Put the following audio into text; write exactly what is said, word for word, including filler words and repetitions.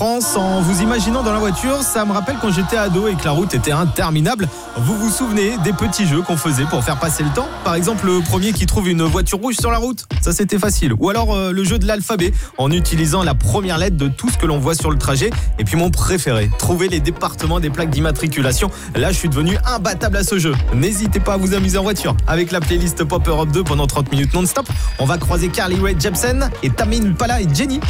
France. En vous imaginant dans la voiture, ça me rappelle quand j'étais ado et que la route était interminable. Vous vous souvenez des petits jeux qu'on faisait pour faire passer le temps ? Par exemple, le premier qui trouve une voiture rouge sur la route, ça c'était facile. Ou alors euh, le jeu de l'alphabet, en utilisant la première lettre de tout ce que l'on voit sur le trajet. Et puis mon préféré, trouver les départements des plaques d'immatriculation. Là, je suis devenu imbattable à ce jeu. N'hésitez pas à vous amuser en voiture. Avec la playlist Pop Europe deux pendant trente minutes non-stop, on va croiser Carly Rae Jepsen et Tame Impala et Jenny